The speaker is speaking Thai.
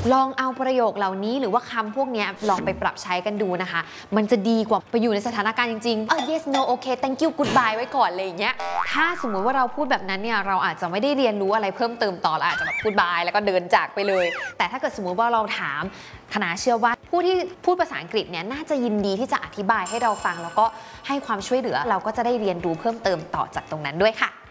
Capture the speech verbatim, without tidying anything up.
ลองเอาประโยคเหล่านี้หรือว่าคำพวกนี้ลองไปปรับใช้กันดูนะคะมันจะดีกว่าไปอยู่ในสถานการณ์จริงๆเออ yes no okay thank you goodbye ไว้ก่อนเลยอย่างเงี้ยถ้าสมมุติว่าเราพูดแบบนั้นเนี่ยเราอาจจะไม่ได้เรียนรู้อะไรเพิ่มเติมต่อเราอาจจะแบบ goodbye แล้วก็เดินจากไปเลยแต่ถ้าเกิดสมมุติว่าเราถามคณะเชื่อว่าผู้ที่พูดภาษาอังกฤษเนี่ยน่าจะยินดีที่จะอธิบายให้เราฟังแล้วก็ให้ความช่วยเหลือเราก็จะได้เรียนรู้เพิ่มเติมต่อจากตรงนั้นด้วยค่ะ